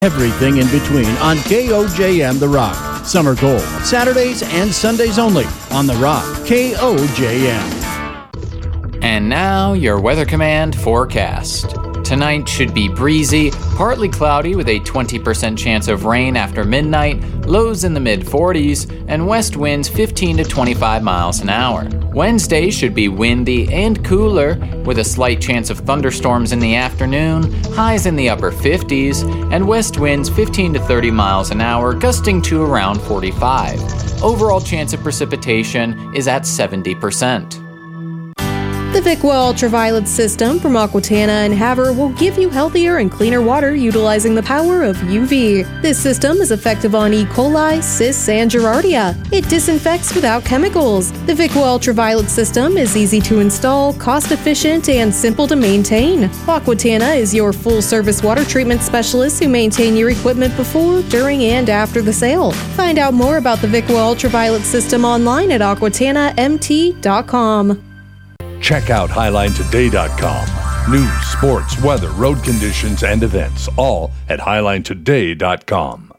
Everything in between on KOJM The Rock. Summer Gold, Saturdays and Sundays only on The Rock, KOJM. And now your Weather Command forecast. Tonight should be breezy, partly cloudy with a 20% chance of rain after midnight, lows in the mid-40s, and west winds 15 to 25 miles an hour. Wednesday should be windy and cooler, with a slight chance of thunderstorms in the afternoon, highs in the upper 50s, and west winds 15 to 30 miles an hour, gusting to around 45. Overall chance of precipitation is at 70%. The Vicwa Ultraviolet System from Aquatana and Havre will give you healthier and cleaner water utilizing the power of UV. This system is effective on E. coli, cysts, and Giardia. It disinfects without chemicals. The Vicwa Ultraviolet System is easy to install, cost-efficient, and simple to maintain. Aquatana is your full-service water treatment specialist who maintain your equipment before, during, and after the sale. Find out more about the Vicwa Ultraviolet System online at aquatanamt.com. Check out HighlineToday.com. News, sports, weather, road conditions, and events, all at HighlineToday.com.